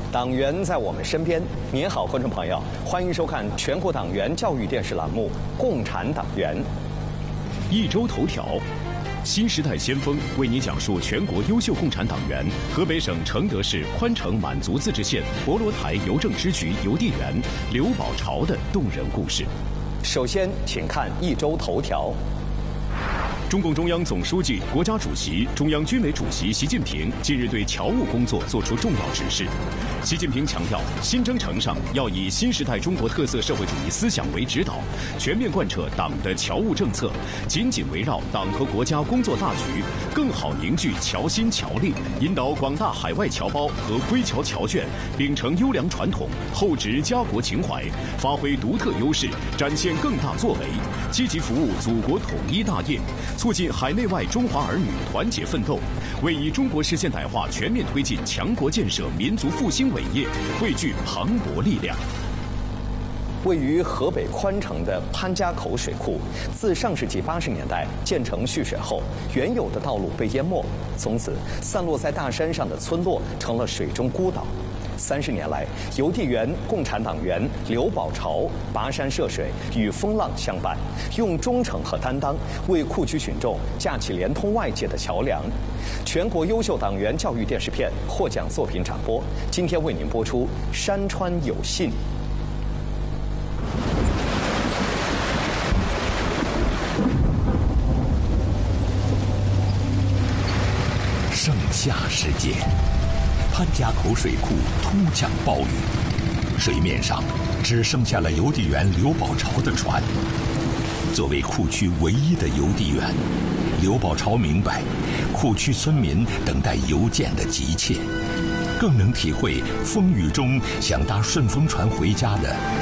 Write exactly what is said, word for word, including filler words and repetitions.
党员在我们身边。您好，观众朋友，欢迎收看全国党员教育电视栏目《共产党员》。 一周头条，新时代先锋为您讲述全国优秀共产党员河北省承德市宽城满族自治县博罗台邮政支局邮递员刘宝朝的动人故事。 首先，请看一周头条。 中共中央总书记、国家主席、中央军委主席习近平近日对侨务工作作出重要指示。习近平强调，新征程上要以新时代中国特色社会主义思想为指导，全面贯彻党的侨务政策，紧紧围绕党和国家工作大局，更好凝聚侨心侨力，引导广大海外侨胞和归侨侨眷秉承优良传统，厚植家国情怀，发挥独特优势，展现更大作为，积极服务祖国统一大业，促进海内外中华儿女团结奋斗，为以中国式现代化全面推进强国建设、民族复兴伟业汇聚磅礴力量。 位于河北宽城的潘家口水库，自上世纪八十年代建成蓄水后，原有的道路被淹没，从此散落在大山上的村落成了水中孤岛。三十年来，邮递员、共产党员刘宝朝跋山涉水，与风浪相伴，用忠诚和担当为库区群众架起连通外界的桥梁。全国优秀党员教育电视片获奖作品展播，今天为您播出《山川有信》。 盛夏时节，潘家口水库突降暴雨，水面上只剩下了邮递员刘宝朝的船。作为库区唯一的邮递员，刘宝朝明白库区村民等待邮件的急切，更能体会风雨中想搭顺风船回家的